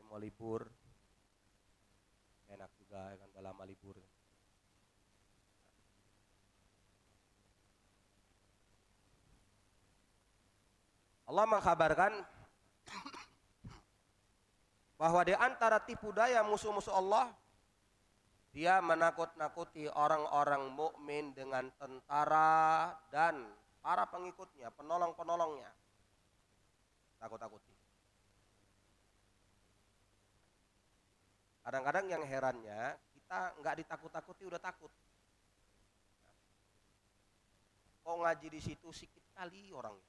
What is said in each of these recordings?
mau libur, enak juga ya kan, udah lama libur. Allah mengkabarkan bahwa di antara tipu daya musuh-musuh Allah, dia menakut-nakuti orang-orang mukmin dengan tentara dan para pengikutnya, penolong-penolongnya. Takut-takuti. Kadang-kadang yang herannya, kita nggak ditakut-takuti udah takut. Kok ngaji di situ sikit kali orangnya.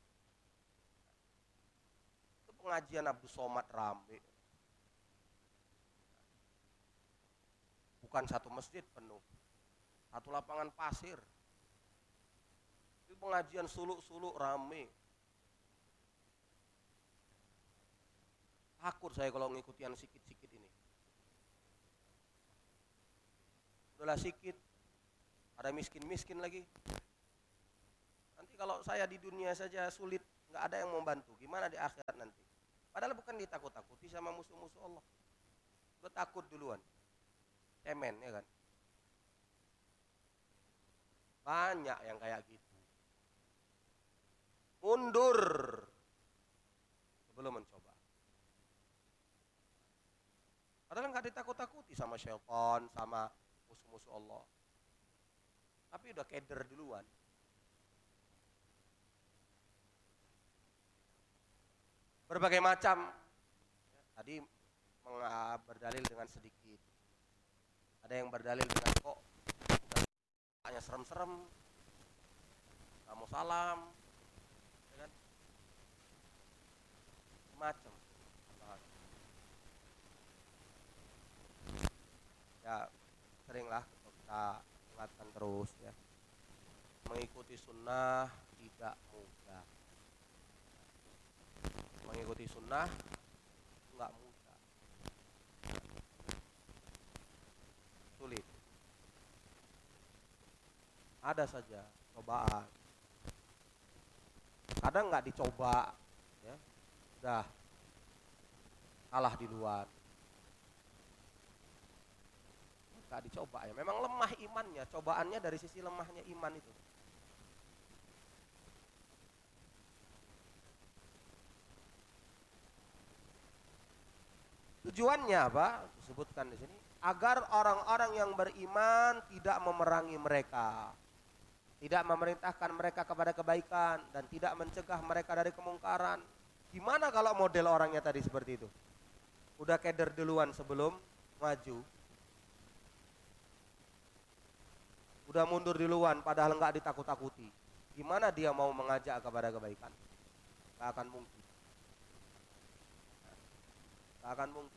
Itu pengajian Abdus Somad rame. Bukan satu masjid penuh, satu lapangan pasir. Itu pengajian suluk-suluk rame. Takut saya kalau ngikuti yang sikit-sikit ini. Udahlah sikit, ada miskin-miskin lagi. Nanti kalau saya di dunia saja sulit, nggak ada yang mau bantu, gimana di akhirat nanti? Padahal bukan ditakut-takuti sama musuh-musuh Allah. Gue takut duluan. Cemen ya kan. Banyak yang kayak gitu. Mundur sebelum mencoba. Padahal nggak ditakut-takuti sama syaitan, sama musuh-musuh Allah. Tapi udah keder duluan. Berbagai macam. Tadi berdalil dengan sedikit. Ada yang berdalil dengan kok hanya serem-serem, nggak mau salam, ya kan? Macam. Ya seringlah kita ingatkan terus ya. Mengikuti sunnah tidak mudah. Mengikuti sunnah nggak mudah. Sulit. Ada saja cobaan. Kadang nggak dicoba, ya, udah kalah di luar. Nggak dicoba ya. Memang lemah imannya. Cobaannya dari sisi lemahnya iman itu. Tujuannya apa? Disebutkan di sini agar orang-orang yang beriman tidak memerangi mereka, tidak memerintahkan mereka kepada kebaikan dan tidak mencegah mereka dari kemungkaran. Gimana kalau model orangnya tadi seperti itu? Udah keder duluan sebelum maju. Udah mundur duluan padahal nggak ditakut-takuti. Gimana dia mau mengajak kepada kebaikan? Gak akan mungkin. Gak akan mungkin.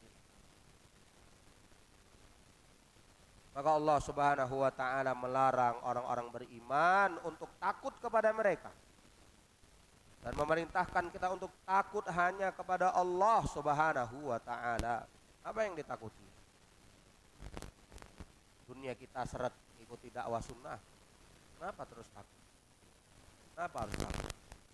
Maka Allah Subhanahu wa taala melarang orang-orang beriman untuk takut kepada mereka. Dan memerintahkan kita untuk takut hanya kepada Allah Subhanahu wa taala. Apa yang ditakuti? Dunia kita seret ikuti dakwah sunnah. Kenapa terus takut? Kenapa harus takut?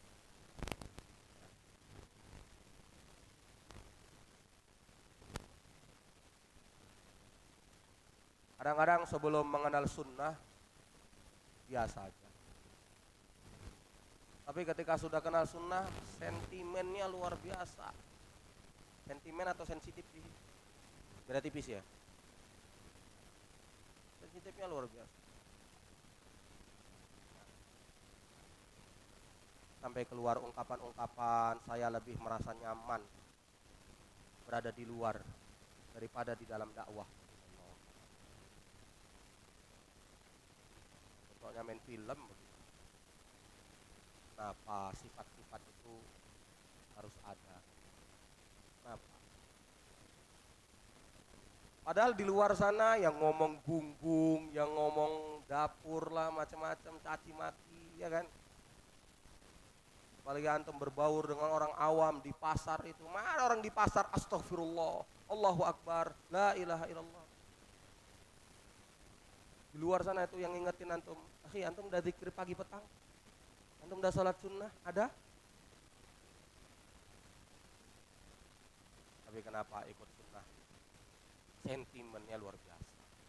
Kadang-kadang sebelum mengenal sunnah biasa aja. Tapi ketika sudah kenal sunnah, sentimennya luar biasa. Sentimen atau sensitif sih? Beda tipis ya. Sensitifnya luar biasa. Sampai keluar ungkapan-ungkapan saya lebih merasa nyaman berada di luar daripada di dalam dakwah. Contohnya main film. Kenapa sifat-sifat itu harus ada? Kenapa? Padahal di luar sana yang ngomong bungkung, yang ngomong dapur lah, macam-macam, caci maki, ya kan? Apalagi antum berbaur dengan orang awam di pasar itu. Mana orang di pasar astagfirullah, Allahu Akbar, la ilaha illallah. Di luar sana itu yang ngingetin antum, akhi antum udah zikir pagi petang? Antum udah salat sunnah? Ada? Tapi kenapa ikut sunnah. Sentimennya luar biasa.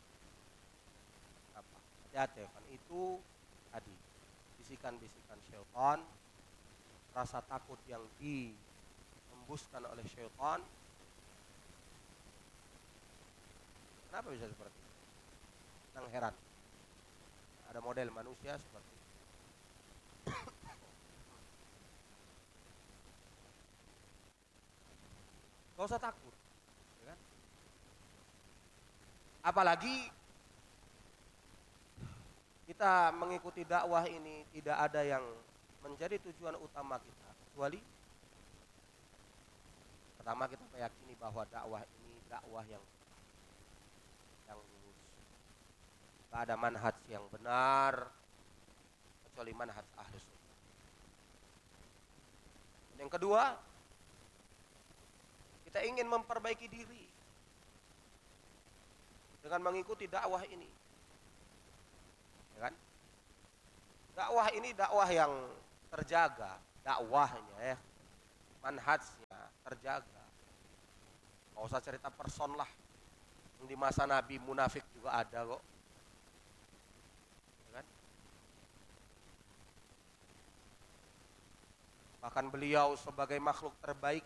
Apa? Hati-hati kan itu tadi bisikan-bisikan syaitan, rasa takut yang dihembuskan oleh syaitan. Kenapa bisa seperti itu? Nang heran. Ada model manusia seperti itu. Gak usah takut, ya kan? Apalagi kita mengikuti dakwah ini tidak ada yang menjadi tujuan utama kita kecuali pertama kita meyakini bahwa dakwah ini dakwah yang lurus. Gak ada manhaj yang benar kecuali manhaj Ahlus Sunnah. Yang kedua, kita ingin memperbaiki diri dengan mengikuti dakwah ini, ya kan? Dakwah ini dakwah yang terjaga, dakwahnya ya, manhajnya terjaga. Gak usah cerita person lah, di masa Nabi munafik juga ada kok, ya kan? Bahkan beliau sebagai makhluk terbaik,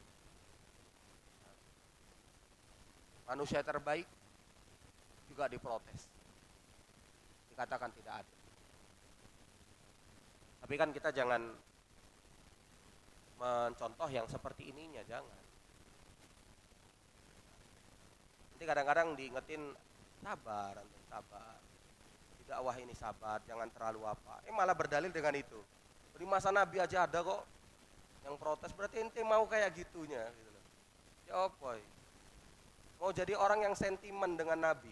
manusia terbaik, juga diprotes, dikatakan tidak ada. Tapi kan kita jangan mencontoh yang seperti ininya, jangan. Nanti kadang-kadang diingetin sabar, sabar. Di dakwah ini sabar, jangan terlalu apa. Malah berdalil dengan itu. Di masa Nabi aja ada kok yang protes, berarti ente mau kayak gitunya gitu loh. Ya apa? Mau jadi orang yang sentimen dengan Nabi.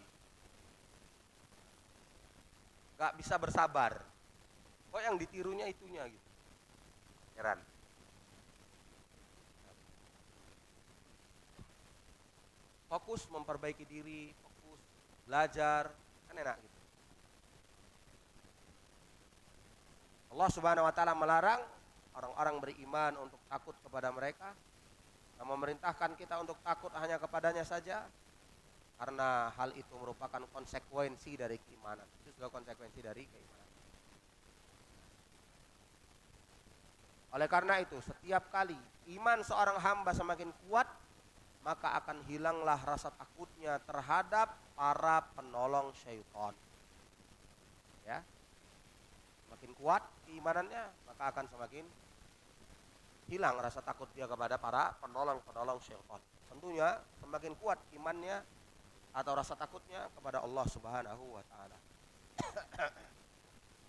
Gak bisa bersabar. Kok yang ditirunya itunya gitu. Heran. Fokus memperbaiki diri, fokus belajar, kan enak gitu. Allah Subhanahu wa taala melarang orang-orang beriman untuk takut kepada mereka, dan memerintahkan kita untuk takut hanya kepadanya saja, karena hal itu merupakan konsekuensi dari keimanan. Itu juga konsekuensi dari keimanan. Oleh karena itu, setiap kali iman seorang hamba semakin kuat, maka akan hilanglah rasa takutnya terhadap para penolong syaitan. Ya, semakin kuat keimanannya, maka akan semakin hilang rasa takut dia kepada para penolong syaitan. Tentunya semakin kuat imannya atau rasa takutnya kepada Allah Subhanahu wa taala.